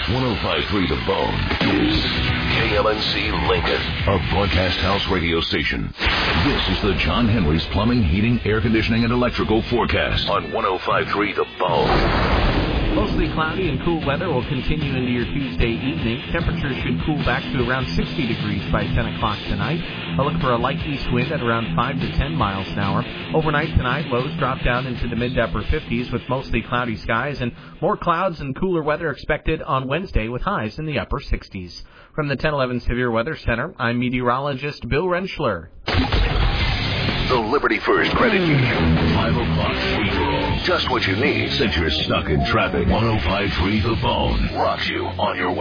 105.3 The Bone is KLNC Lincoln, a broadcast house radio station. This is the John Henry's Plumbing, Heating, Air Conditioning, and Electrical forecast on 105.3 The Bone. Mostly cloudy and cool weather will continue into your Tuesday evening. Temperatures should cool back to around 60 degrees by 10 o'clock tonight. I'll look for a light east wind at around 5 to 10 miles an hour. Overnight tonight, lows drop down into the mid to upper 50s with mostly cloudy skies and more clouds and cooler weather expected on Wednesday with highs in the upper 60s. From the 1011 Severe Weather Center, I'm meteorologist Bill Rentschler. The Liberty First Credit Union. 5 o'clock free-for-all. Just what you need since you're stuck in traffic. 105.3 The Bone rocks you on your way.